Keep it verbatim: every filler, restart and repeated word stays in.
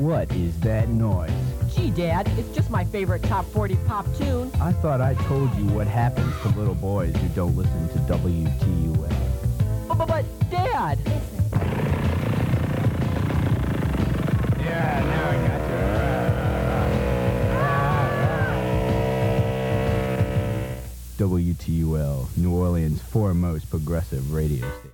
What is that noise? Gee, Dad, it's just my favorite top forty pop tune. I thought I told you what happens to little boys who don't listen to W T U L. But, but, but Dad! Yeah, now I got you. W T U L, New Orleans' foremost progressive radio station.